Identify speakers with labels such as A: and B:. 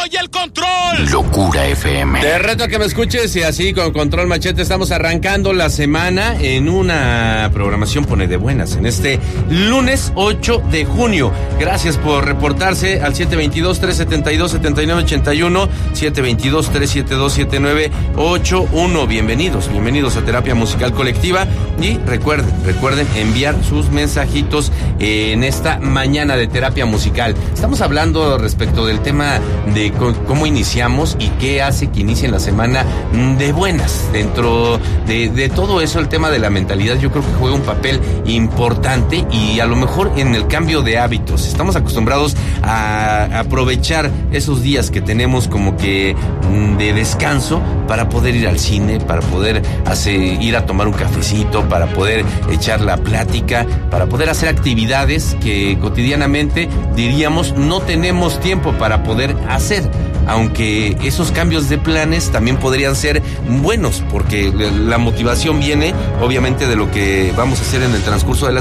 A: y el control.
B: Locura FM.
C: Te reto a que me escuches y así con Control Machete estamos arrancando la semana en una programación pone de buenas en este lunes 8 de junio. Gracias por reportarse al 722-372-7981, 722-372-7981. Bienvenidos a Terapia Musical Colectiva y recuerden enviar sus mensajitos en esta mañana de terapia musical. Estamos hablando respecto del tema de cómo iniciamos y qué hace que inicien la semana de buenas. Dentro de todo eso, el tema de la mentalidad yo creo que juega un papel importante y a lo mejor en el cambio de hábitos. Estamos acostumbrados a aprovechar esos días que tenemos como que de descanso para poder ir al cine, para poder ir a tomar un cafecito, para poder echar la plática, para poder hacer actividades que cotidianamente diríamos no tenemos tiempo para poder hacer. Aunque esos cambios de planes también podrían ser buenos, porque la motivación viene obviamente de lo que vamos a hacer en el transcurso de la